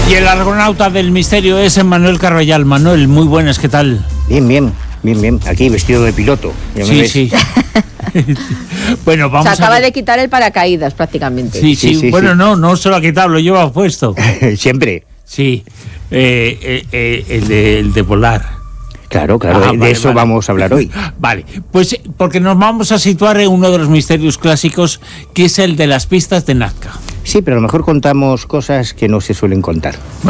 Y el argonauta del misterio es Manuel Carvallal. Manuel, muy buenas, ¿qué tal? Bien. Aquí vestido de piloto. Sí. Bueno, vamos Se acaba de quitar el paracaídas prácticamente. Sí. Bueno, no se lo ha quitado, lo lleva puesto. Siempre. Sí, el de volar. Claro, de eso vamos a hablar hoy. Vale, pues porque nos vamos a situar en uno de los misterios clásicos, que es el de las pistas de Nazca. Sí, pero a lo mejor contamos cosas que no se suelen contar.